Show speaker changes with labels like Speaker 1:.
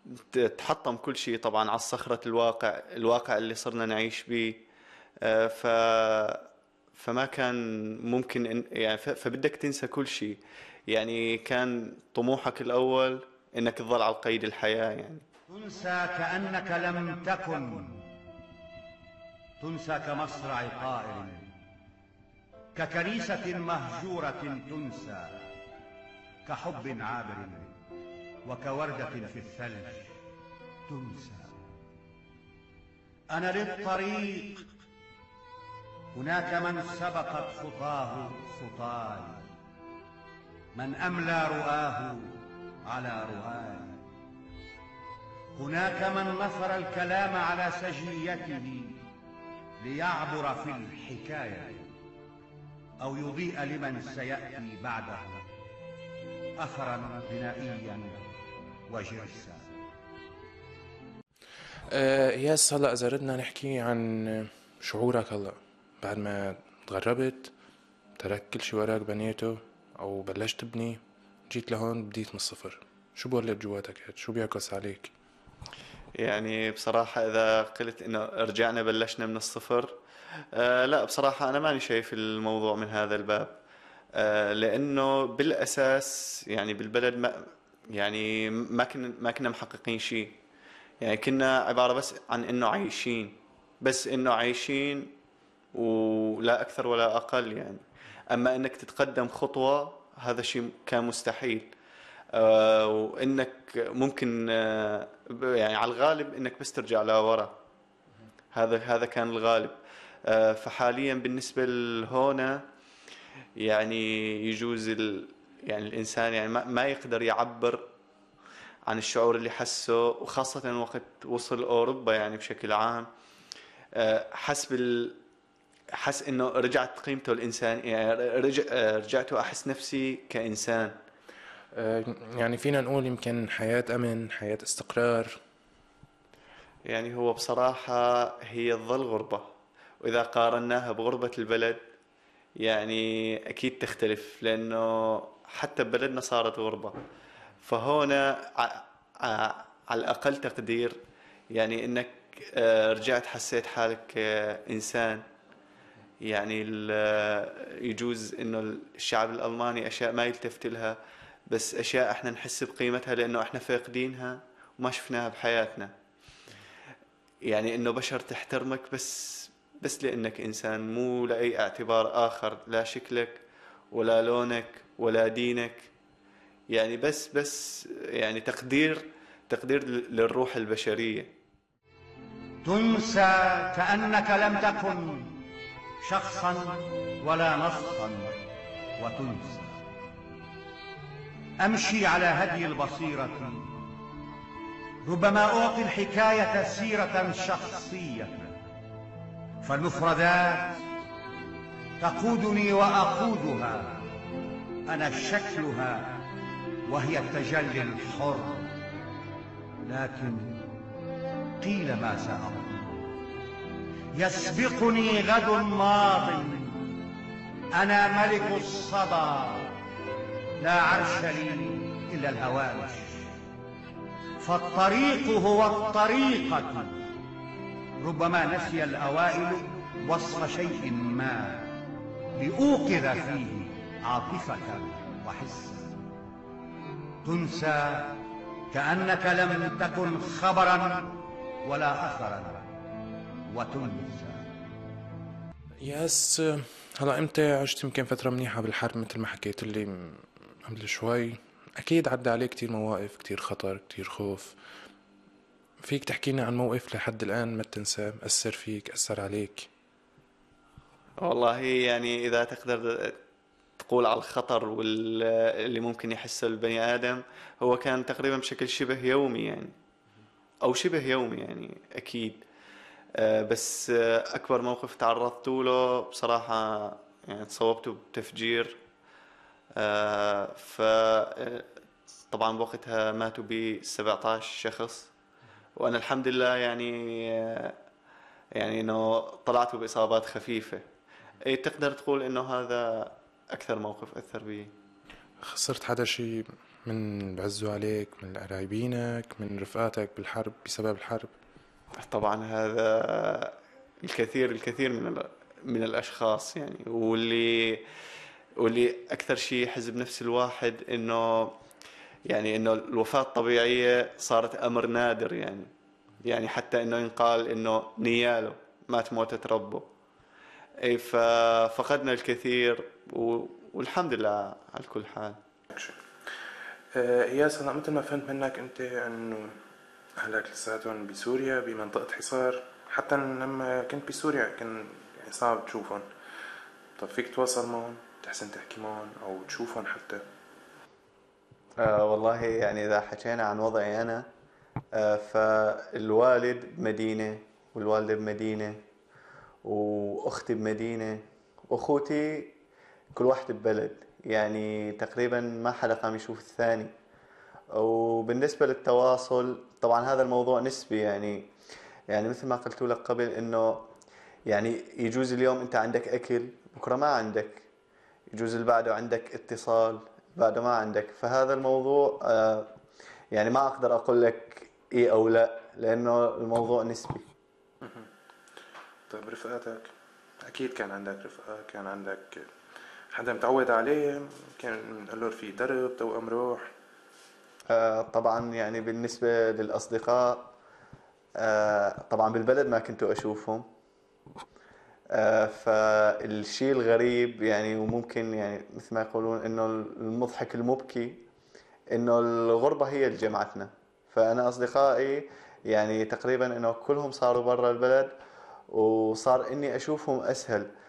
Speaker 1: تحطم كل شيء طبعا على صخرة الواقع اللي صرنا نعيش به. ف فما كان ممكن يعني فبدك تنسى كل شيء. يعني كان طموحك الأول إنك تظل على قيد الحياة يعني.
Speaker 2: تنسى كأنك لم تكن، تنسى كمصرع طائر، ككنيسة مهجورة تنسى، كحب عابر وكوردة في الثلج تنسى. أنا للطريق، هناك من سبقت خطاه خطاي، من أملى رؤاه على رؤاي. هناك من نثر الكلام على سجيته ليعبر في الحكاية أو يضيء لمن سيأتي بعده أثرا بنائيا وجرسا.
Speaker 3: ياس، هلا إذا ردنا نحكي عن شعورك هلا بعد ما تغربت، تركت كل شي وراك بنيته أو بلشت تبني، جيت لهون بديت من الصفر، شو بولد جواتك هاد؟ شو بيعكس عليك؟
Speaker 1: يعني بصراحة إذا قلت إنه رجعنا بلشنا من الصفر، لا بصراحة أنا ماني شايف الموضوع من هذا الباب. لأنه بالأساس يعني بالبلد ما كنا محققين شيء. يعني كنا عبارة بس عن إنه عايشين، بس إنه عايشين ولا أكثر ولا أقل يعني. أما إنك تتقدم خطوة هذا شيء كان مستحيل. وإنك ممكن يعني على الغالب إنك بس ترجع لورا. هذا كان الغالب. فحاليا بالنسبة لهنا يعني يجوز يعني الإنسان يعني ما يقدر يعبر عن الشعور اللي حسه، وخاصة وقت وصل أوروبا يعني بشكل عام. حس إنه رجعت قيمته الإنسان، يعني رجعت أحس نفسي كإنسان.
Speaker 3: يعني فينا نقول يمكن حياة أمن، حياة استقرار.
Speaker 1: يعني هو بصراحة هي تظل غربة، وإذا قارناها بغربة البلد يعني أكيد تختلف، لأنه حتى ببلدنا صارت غربة. فهنا على الأقل تقدير يعني إنك رجعت حسيت حالك إنسان. يعني يجوز إنه الشعب الألماني أشياء ما يلتفت لها، بس أشياء إحنا نحس بقيمتها لأنه إحنا فاقدينها وما شفناها بحياتنا. يعني إنه بشر تحترمك بس لأنك إنسان، مو لأي اعتبار آخر، لا شكلك ولا لونك ولا دينك. يعني بس يعني تقدير للروح البشرية.
Speaker 2: تنسى كأنك لم تكن شخصا ولا نصا وتنسى. أمشي على هدي البصيرة، ربما أعطي الحكاية سيرة شخصية، فالمفردات تقودني وأقودها، أنا شكلها وهي التجلي الحر. لكن قيل ما سأقول، يسبقني غد ماض، أنا ملك الصبا، لا عرش لي إلا الهوامش. فالطريق هو الطريقة، ربما نسي الأوائل وصف شيء ما لأوقظ فيه عاطفة وحسا. تنسى كأنك لم تكن خبرا ولا أثرا وتنسى.
Speaker 3: ياس، هلا أنت عشت يمكن فترة منيحة بالحرب مثل ما حكيت لي قبل شوي، أكيد عدى عليك كتير مواقف، كتير خطر، كتير خوف. فيك تحكينا عن موقف لحد الآن ما تنسى، أثر فيك، أثر عليك؟
Speaker 1: والله يعني إذا تقدر تقول على الخطر واللي ممكن يحسه البني آدم، هو كان تقريبا بشكل شبه يومي يعني، أو شبه يومي يعني أكيد. بس أكبر موقف تعرضت له بصراحة يعني تصوبته بتفجير. ف طبعا بوقتها ماتوا بي 17 شخص، وأنا الحمد لله يعني إنه طلعت بإصابات خفيفة. أي تقدر تقول إنه هذا أكثر موقف أثر بي.
Speaker 3: خسرت حدا شي من بعزوا عليك، من قرايبينك، من رفقاتك بالحرب بسبب الحرب؟
Speaker 1: طبعا هذا الكثير من الأشخاص يعني، واللي أكثر شيء يحز بنفس الواحد إنه يعني إنه الوفاة الطبيعية صارت أمر نادر يعني. يعني حتى إنه ينقال إنه نياله مات موتة ربه. أي ففقدنا الكثير والحمد لله على كل حال.
Speaker 3: إياس، هلا مثل ما فهمت منك أنت إنه أهلك لساتهم بسوريا بمنطقة حصار، حتى لما كنت بسوريا كان يعني صعب تشوفهم. طب فيك تواصل معهم، تحسن تحكي معهم أو تشوفهم حتى؟
Speaker 1: والله يعني إذا حكينا عن وضعي أنا، فالوالد بمدينة والوالدة بمدينة وأختي بمدينة وأخوتي كل واحد ببلد، يعني تقريبا ما حدا قام يشوف الثاني. وبالنسبة للتواصل طبعا هذا الموضوع نسبي يعني مثل ما قلت لك قبل إنه يعني يجوز اليوم أنت عندك أكل بكرة ما عندك، يجوز اللي بعده عندك اتصال بعده ما عندك. فهذا الموضوع يعني ما أقدر أقول لك إيه أو لا، لأنه الموضوع نسبي.
Speaker 3: طيب رفقاتك، أكيد كان عندك رفقة، كان عندك حدا متعود عليه، كان نقول له في درب توأم روح؟
Speaker 1: طبعا يعني بالنسبة للأصدقاء، طبعا بالبلد ما كنت أشوفهم. فالشيء الغريب يعني وممكن يعني مثل ما يقولون إنه المضحك المبكي إنه الغربة هي اللي جمعتنا. فأنا أصدقائي يعني تقريبا إنه كلهم صاروا برا البلد، وصار إني أشوفهم أسهل.